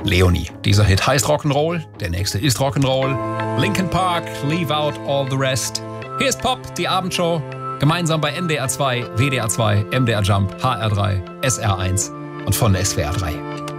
Leonie. Dieser Hit heißt Rock'n'Roll, der nächste ist Rock'n'Roll. Linkin Park, Leave Out All the Rest. Hier ist Pop, die Abendshow. Gemeinsam bei NDR 2, WDR 2, MDR Jump, HR3, SR1 und von SWR 3.